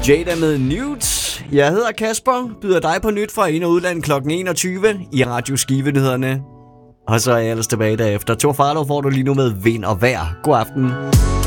Jada med Nudes. Jeg hedder Kasper, byder dig på nyt fra ind- og udland kl. 21 i Radio Skive-nyhederne. Og så er jeg ellers tilbage derefter. Thor Farlov får du lige nu med Vind og Vejr. God aften.